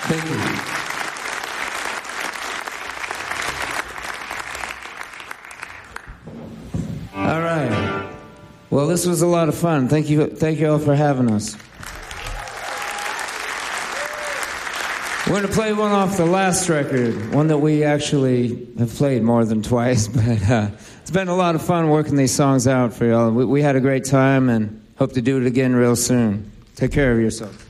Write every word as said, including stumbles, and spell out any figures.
Thank you. All right. Well, this was a lot of fun. Thank you, thank you all for having us. We're going to play one off the last record, one that we actually have played more than twice, but uh, it's been a lot of fun working these songs out for y'all. We, we had a great time and hope to do it again real soon. Take care of yourself.